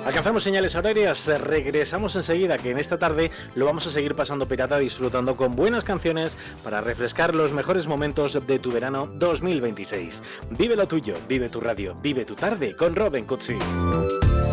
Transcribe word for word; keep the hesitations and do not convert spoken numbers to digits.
Alcanzamos señales horarias, regresamos enseguida, que en esta tarde lo vamos a seguir pasando pirata, disfrutando con buenas canciones para refrescar los mejores momentos de tu verano dos mil veintiséis. Vive lo tuyo, vive tu radio, vive tu tarde con Robin Cutsi.